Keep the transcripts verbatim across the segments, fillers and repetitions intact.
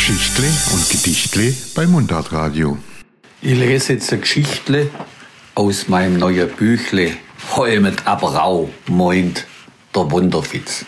Geschichtle und Gedichtle bei Mundartradio. Ich lese jetzt eine Geschichtle aus meinem neuen Büchle Heu mit Abrau, meint der Wunderfitz.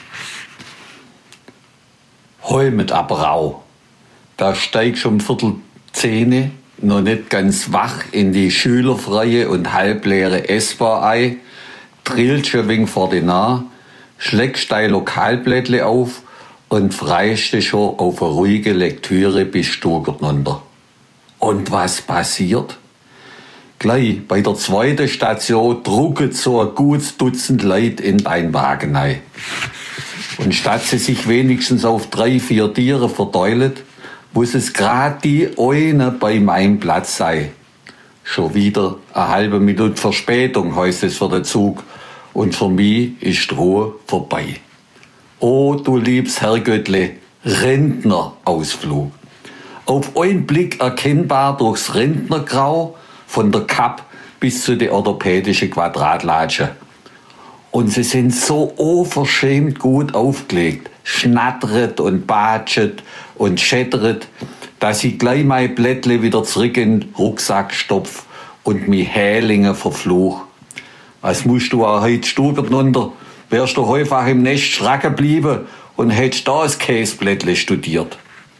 Heu mit Abrau, da steigst um Viertel Zehne, noch nicht ganz wach in die schülerfreie und halbleere S-Bahn ein, trillst schon wegen vor die nah, schlägst dein Lokalblättle auf und freust dich schon auf eine ruhige Lektüre bis Stuttgart. Und was passiert? Gleich bei der zweiten Station drucket so ein gutes Dutzend Leute in dein Wagen ein. Und statt sie sich wenigstens auf drei, vier Tiere verteilt, muss es gerade die eine bei meinem Platz sein. Schon wieder eine halbe Minute Verspätung, heißt es für den Zug. Und für mich ist die Ruhe vorbei. Oh, du liebes Herrgöttle, Rentnerausflug. Auf einen Blick erkennbar durchs Rentnergrau, von der Kapp bis zu der orthopädischen Quadratlatsche. Und sie sind so unverschämt gut aufgelegt, schnattert und batschet und schättert, dass ich gleich mein Blättle wieder zurück in den Rucksack stopf und mi Hälinge verfluch. Was musst du auch heute Stuttgart runter? Wärst du häufig im Nest schracken geblieben und hättest da das Käseblättle studiert.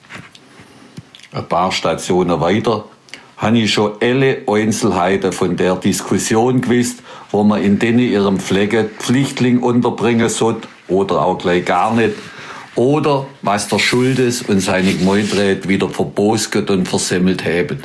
Ein paar Stationen weiter habe ich schon alle Einzelheiten von der Diskussion gewusst, wo man in denen ihrem Flecken Flüchtling unterbringen sollte oder auch gleich gar nicht. Oder was der Schuldes und seine Gemeindräte wieder verbosget und versemmelt haben.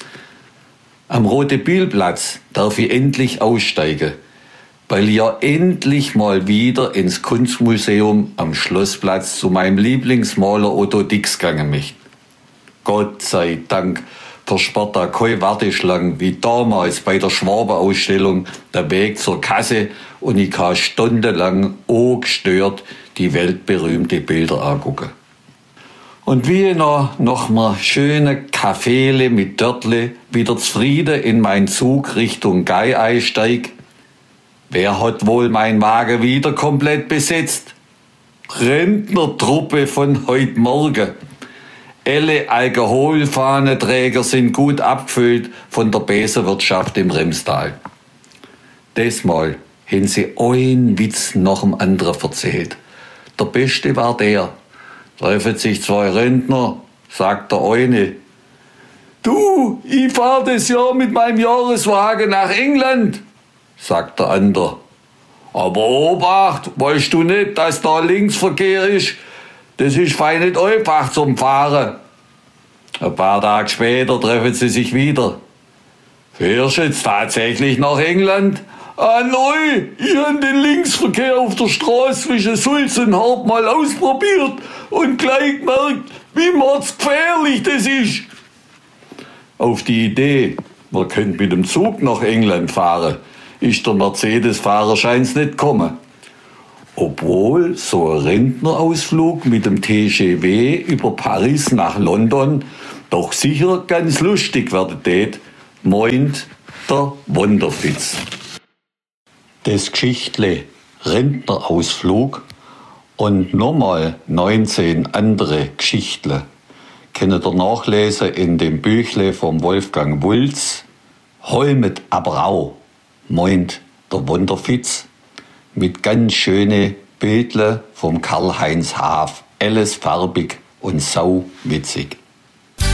Am Rote-Biel-Platz darf ich endlich aussteigen, weil ich ja endlich mal wieder ins Kunstmuseum am Schlossplatz zu meinem Lieblingsmaler Otto Dix gegangen möchte. Gott sei Dank versperrt da keine Warteschlange wie damals bei der Schwabe-Ausstellung der Weg zur Kasse und ich kann stundenlang ungestört die weltberühmte Bilder angucken. Und wie ich noch, noch mal schöne Kaffeele mit Dörtle wieder zufrieden in meinen Zug Richtung Gei einsteig, wer hat wohl mein Wagen wieder komplett besetzt? Rentnertruppe von heute Morgen. Alle Alkoholfahnenträger sind gut abgefüllt von der Besenwirtschaft im Remstal. Diesmal haben sie einen Witz nach dem anderen erzählt. Der beste war der. Treffen sich zwei Rentner, sagt der eine. Du, ich fahr das Jahr mit meinem Jahreswagen nach England, sagt der andere. Aber Obacht, weißt du nicht, dass da Linksverkehr ist? Das ist fein nicht einfach zum Fahren. Ein paar Tage später treffen sie sich wieder. Fährst du jetzt tatsächlich nach England? Ah neu, ich habe den Linksverkehr auf der Straße zwischen Sulz und Hart mal ausprobiert und gleich gemerkt, wie mordsgefährlich das ist. Auf die Idee, man könnte mit dem Zug nach England fahren, ist der Mercedes-Fahrer scheint's nicht gekommen. Obwohl so ein Rentnerausflug mit dem T G V über Paris nach London doch sicher ganz lustig werden tät, meint der Wunderfitz. Das Geschichtle Rentnerausflug und nochmal neunzehn andere Geschichtle könnt ihr nachlesen in dem Büchle vom Wolfgang Wulz, Heu mit Abrau, meint der Wunderfitz, mit ganz schöne Bildle vom Karl-Heinz Haaf, alles farbig und sau witzig.